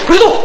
快走！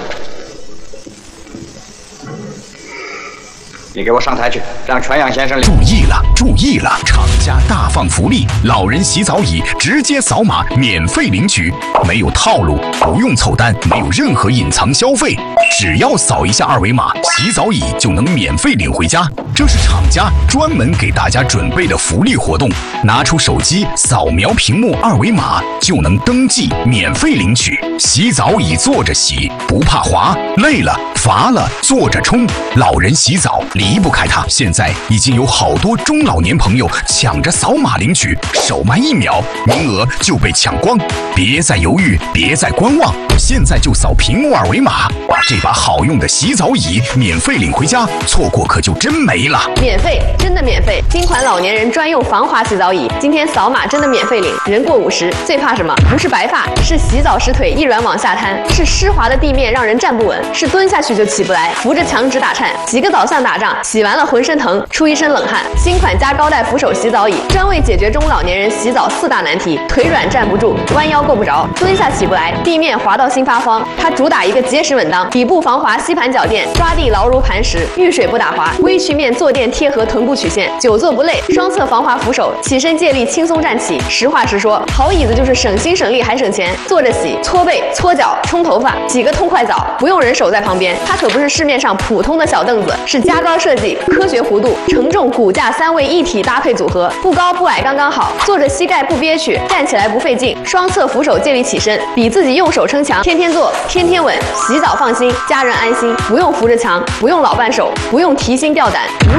你给我上台去，让全阳先生注意了，注意了！厂家大放福利，老人洗澡椅直接扫码免费领取，没有套路，不用凑单，没有任何隐藏消费，只要扫一下二维码，洗澡椅就能免费领回家。这是厂家专门给大家准备的福利活动，拿出手机扫描屏幕二维码就能登记免费领取。洗澡椅坐着洗，不怕滑，累了乏了坐着冲，老人洗澡离不开它。现在已经有好多中老年朋友抢着扫码领取，手慢1秒，名额就被抢光。别再犹豫，别再观望，现在就扫屏幕二维码，把这把好用的洗澡椅免费领回家，错过可就真没了。 免费，真的免费！新款老年人专用防滑洗澡椅，今天扫码真的免费领。人过50，最怕什么？不是白发，是洗澡时腿一软往下瘫，是湿滑的地面让人站不稳，是蹲下去就起不来，扶着墙直打颤，洗个澡像打仗，洗完了浑身疼，出一身冷汗。新款加高带扶手洗澡椅，专为解决中老年人洗澡4大难题：腿软站不住，弯腰够不着，蹲下起不来，地面滑到心发慌。它主打一个结实稳当，底部防滑吸盘脚垫，抓地牢如磐石，遇水不打滑，微曲面坐垫贴合臀部曲线，久坐不累。双侧防滑扶手，起身借力轻松站起。实话实说，好椅子就是省心省力还省钱。坐着洗，搓背、搓脚、冲头发，洗个痛快澡，不用人手在旁边。它可不是市面上普通的小凳子，是加高设计、科学弧度、承重、骨架3位一体搭配组合，不高不矮刚刚好，坐着膝盖不憋屈，站起来不费劲。双侧扶手借力起身，比自己用手撑墙，天天坐，天天稳。洗澡放心，家人安心，不用扶着墙，不用老伴手，不用提心吊胆。